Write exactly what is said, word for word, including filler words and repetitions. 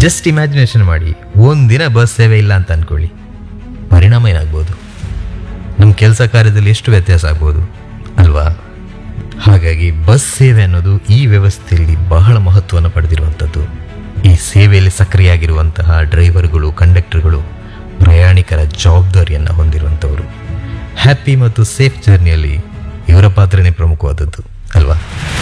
Just imagination ಮಾಡಿ, ಒಂದಿನ bus ಸೇವೆ ಇಲ್ಲ ಅಂತ ಅಂದ್ಕೊಳ್ಳಿ, ಪರಿಣಾಮ ಏನಾಗ್ಬೋದು? ನಮ್ಮ ಕೆಲಸ ಕಾರ್ಯದಲ್ಲಿ ಎಷ್ಟು ವ್ಯತ್ಯಾಸ ಆಗ್ಬೋದು ಅಲ್ವಾ? ಹಾಗಾಗಿ ಬಸ್ ಸೇವೆ ಅನ್ನೋದು ಈ ವ್ಯವಸ್ಥೆಯಲ್ಲಿ ಬಹಳ ಮಹತ್ವವನ್ನು ಪಡೆದಿರುವಂಥದ್ದು. ಈ ಸೇವೆಯಲ್ಲಿ ಸಕ್ರಿಯವಾಗಿರುವಂತಹ ಡ್ರೈವರ್ಗಳು, ಕಂಡಕ್ಟರ್ಗಳು ಪ್ರಯಾಣಿಕರ ಜವಾಬ್ದಾರಿಯನ್ನು ಹೊಂದಿರುವಂಥವರು. ಹ್ಯಾಪಿ ಮತ್ತು ಸೇಫ್ ಜರ್ನಿಯಲ್ಲಿ ಇವರ ಪಾತ್ರನೇ ಪ್ರಮುಖವಾದದ್ದು ಅಲ್ವಾ?